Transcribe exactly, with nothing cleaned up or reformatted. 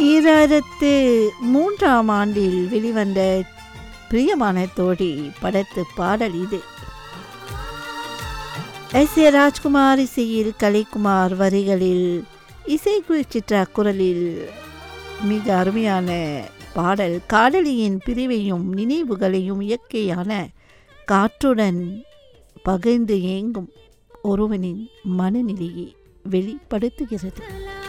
ஈராயிரத்து மூன்றாம் ஆண்டில் வெளிவந்த பிரியமான தோழி படத்து பாடல் இது. எஸ் ஏ ராஜ்குமார் இசையில், கலைக்குமார் வரிகளில், இசைக்குழு சித்ரா குரலில் மிக அருமையான பாடல். காதலியின் பிரிவையும் நினைவுகளையும் இயற்கையான காற்றுடன் பகிர்ந்து ஏங்கும் ஒருவனின் மனநிலையை வெளிப்படுத்துகிறது.